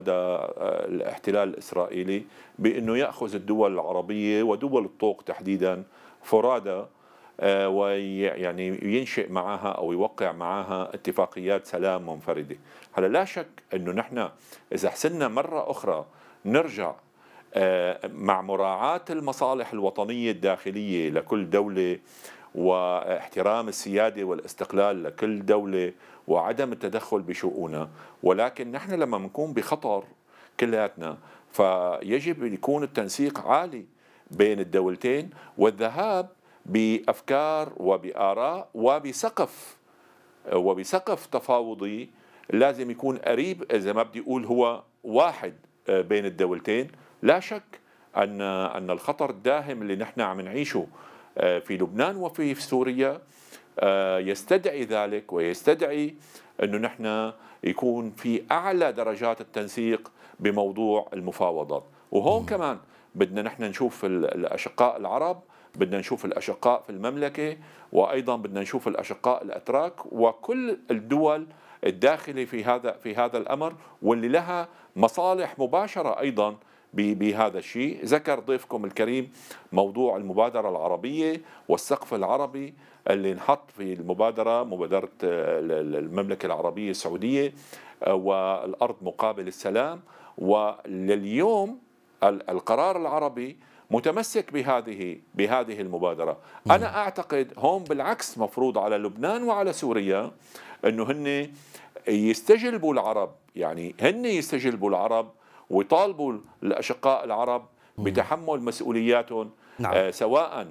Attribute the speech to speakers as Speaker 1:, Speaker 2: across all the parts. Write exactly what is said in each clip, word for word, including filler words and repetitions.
Speaker 1: الاحتلال الإسرائيلي بأنه يأخذ الدول العربية ودول الطوق تحديدا فرادى، آه، ويعني ينشئ معها أو يوقع معها اتفاقيات سلام منفردة. هلا لا شك أنه نحن إذا حسنا مرة أخرى نرجع آه، مع مراعاة المصالح الوطنية الداخلية لكل دولة واحترام السيادة والاستقلال لكل دولة وعدم التدخل بشؤونها، ولكن نحن لما نكون بخطر كلياتنا فيجب أن يكون التنسيق عالي بين الدولتين والذهاب بأفكار وبآراء وبسقف وبسقف تفاوضي لازم يكون قريب، إذا ما بدي أقول هو واحد بين الدولتين. لا شك أن أن الخطر الداهم اللي نحن عم نعيشه في لبنان وفي سوريا يستدعي ذلك ويستدعي أنه نحن يكون في أعلى درجات التنسيق بموضوع المفاوضات. وهون كمان بدنا نحن نشوف الأشقاء العرب، بدنا نشوف الأشقاء في المملكة، وأيضا بدنا نشوف الأشقاء الأتراك وكل الدول الداخلة في هذا في هذا الأمر واللي لها مصالح مباشرة أيضا بهذا الشيء. ذكر ضيفكم الكريم موضوع المبادرة العربية والسقف العربي اللي انحط في المبادرة، مبادرة المملكة العربية السعودية والأرض مقابل السلام. ولليوم القرار العربي متمسك بهذه بهذه المبادرة. أنا أعتقد هون بالعكس مفروض على لبنان وعلى سوريا أنه هن يستجلبوا العرب، يعني هن يستجلبوا العرب ويطالبوا الأشقاء العرب بتحمل مسؤولياتهم،
Speaker 2: نعم.
Speaker 1: آه سواء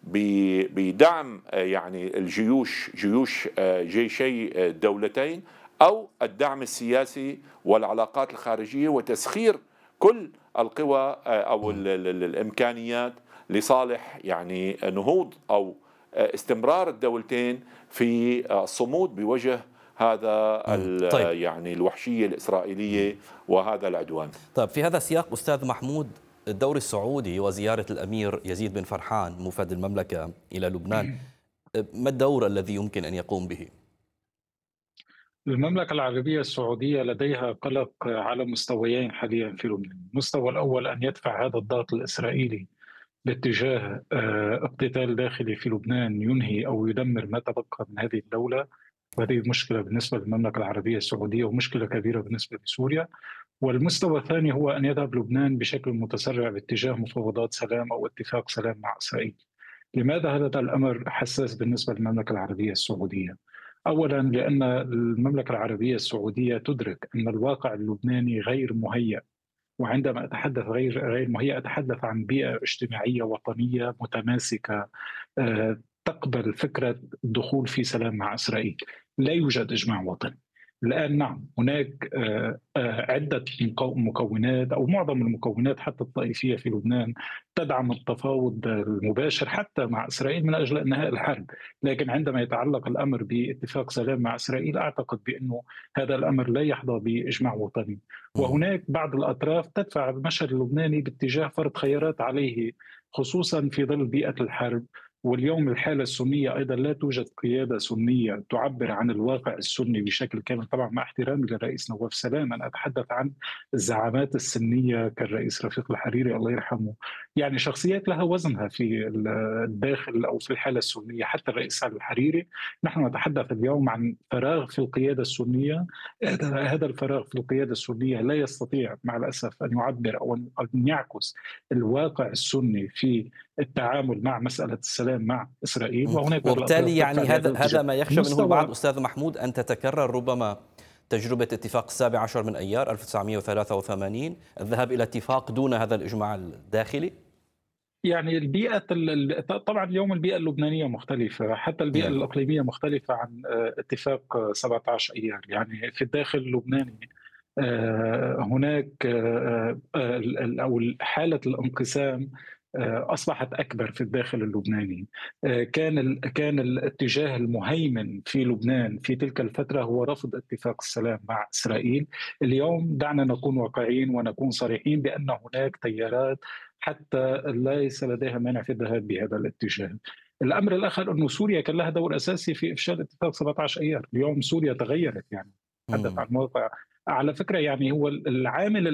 Speaker 1: بدعم آه يعني الجيوش جيوش آه جيشي الدولتين أو الدعم السياسي والعلاقات الخارجية وتسخير كل القوى آه أو ال ال ال الإمكانيات لصالح يعني نهوض أو آه استمرار الدولتين في آه الصمود بوجه هذا
Speaker 2: طيب.
Speaker 1: يعني الوحشية الإسرائيلية وهذا العدوان.
Speaker 2: طيب، في هذا السياق أستاذ محمود، الدور السعودي وزيارة الأمير يزيد بن فرحان مفد المملكة إلى لبنان، ما الدور الذي يمكن أن يقوم به؟
Speaker 3: المملكة العربية السعودية لديها قلق على مستويين حاليا في لبنان. المستوى الأول أن يدفع هذا الضغط الإسرائيلي باتجاه اقتتال داخلي في لبنان ينهي أو يدمر ما تبقى من هذه الدولة، وهذه مشكلة بالنسبة للمملكة العربية السعودية ومشكلة كبيرة بالنسبة لسوريا. والمستوى الثاني هو أن يذهب لبنان بشكل متسرع باتجاه مفاوضات سلام أو اتفاق سلام مع إسرائيل. لماذا هذا الأمر حساس بالنسبة للمملكة العربية السعودية؟ أولا لأن المملكة العربية السعودية تدرك أن الواقع اللبناني غير مهيأ، وعندما أتحدث غير غير مهيأ أتحدث عن بيئة اجتماعية وطنية متماسكة تقبل فكرة الدخول في سلام مع إسرائيل. لا يوجد إجماع وطني الآن. نعم، هناك عدة مكونات أو معظم المكونات حتى الطائفية في لبنان تدعم التفاوض المباشر حتى مع إسرائيل من أجل إنهاء الحرب، لكن عندما يتعلق الأمر باتفاق سلام مع إسرائيل أعتقد بأنه هذا الأمر لا يحظى بإجماع وطني. وهناك بعض الأطراف تدفع المشهد اللبناني باتجاه فرض خيارات عليه، خصوصا في ظل بيئة الحرب. واليوم الحالة السنية أيضا لا توجد قيادة سنية تعبر عن الواقع السني بشكل كامل، طبعا مع احترامي للرئيس نواف سلام. أنا أتحدث عن الزعامات السنية كالرئيس رفيق الحريري الله يرحمه، يعني شخصيات لها وزنها في الداخل أو في الحالة السنية. حتى الرئيس سعد الحريري. نحن نتحدث اليوم عن فراغ في القيادة السنية. هذا الفراغ في القيادة السنية لا يستطيع مع الأسف أن يعبر أو أن يعكس الواقع السني في التعامل مع مسألة السلام مع إسرائيل.
Speaker 2: وهناك وبالتالي يعني هذا هذا ما يخشى منه البعض أستاذ محمود، أن تتكرر ربما تجربة اتفاق السابع عشر من أيار ألف وتسعمئة وثلاثة وثمانين، الذهاب إلى اتفاق دون هذا الإجماع الداخلي.
Speaker 3: يعني البيئة طبعا اليوم البيئة اللبنانية مختلفة، حتى البيئة م. الإقليمية مختلفة عن اتفاق سبعة عشر أيار. يعني في الداخل اللبناني هناك أو حالة الانقسام أصبحت أكبر في الداخل اللبناني. كان كان الاتجاه المهيمن في لبنان في تلك الفترة هو رفض اتفاق السلام مع إسرائيل. اليوم دعنا نكون واقعيين ونكون صريحين بأن هناك تيارات حتى ليس لديها مانع في الذهاب بهذا الاتجاه. الأمر الآخر أنه سوريا كان لها دور أساسي في إفشال اتفاق سبعة عشر أيار. اليوم سوريا تغيرت، يعني تحدث عن واقع على فكرة يعني هو العامل